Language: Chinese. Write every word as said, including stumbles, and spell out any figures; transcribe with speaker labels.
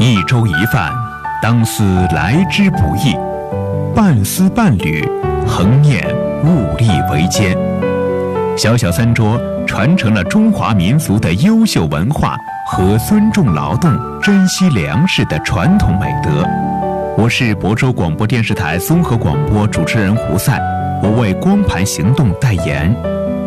Speaker 1: 一粥一饭，当思来之不易；半丝半缕，恒念物力维艰。小小餐桌传承了中华民族的优秀文化和尊重劳动、珍惜粮食的传统美德。我是亳州广播电视台综合广播主持人胡赛，我为光盘行动代言。